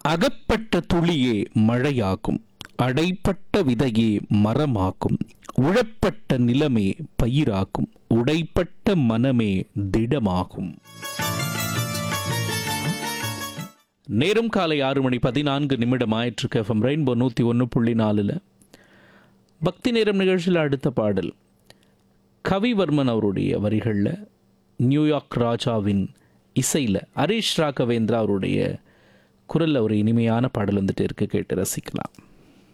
அகப்பட்ட துளியே மழையாகும், அடைப்பட்ட விதையே மரமாகும், உழப்பட்ட நிலமே பயிராகும், உடைப்பட்ட மனமே திடமாகும். நேரம் காலை 6:14 ஆயிற்றுக்கு. எஃப்எம் ரெயின்போ 101.4 பக்தி நேரம் நிகழ்ச்சியில் அடுத்த பாடல் கவிவர்மன் அவருடைய வரிகளில், நியூயார்க் ராஜாவின் இசையில் ஹரிஷ் ராகவேந்திரா அவருடைய குரலில் ஒரு இனிமையான பாடல் வந்துட்டு இருக்கு. கேட்டு ரசிக்கலாம்.